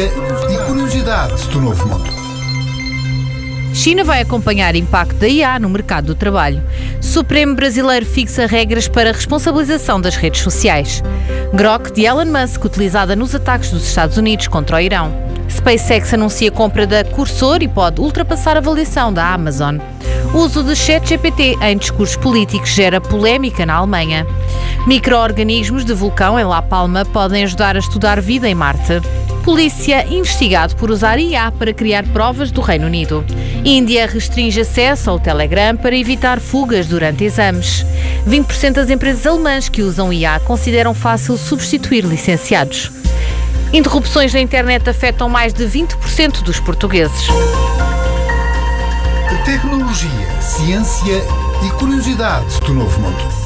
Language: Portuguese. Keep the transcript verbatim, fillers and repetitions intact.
ciência e curiosidades do novo mundo. China vai acompanhar o impacto da I A no mercado do trabalho. Supremo brasileiro fixa regras para a responsabilização das redes sociais. Grok de Elon Musk utilizada nos ataques dos Estados Unidos contra o Irão. SpaceX anuncia a compra da Cursor e pode ultrapassar a avaliação da Amazon. O uso de ChatGPT em discursos políticos gera polémica na Alemanha. Micro-organismos de vulcão em La Palma podem ajudar a estudar vida em Marte. Polícia investigado por usar I A para criar provas do Reino Unido. Índia restringe acesso ao Telegram para evitar fugas durante exames. vinte por cento das empresas alemãs que usam I A consideram fácil substituir licenciados. Interrupções na internet afetam mais de vinte por cento dos portugueses. Tecnologia, ciência e curiosidades do novo mundo.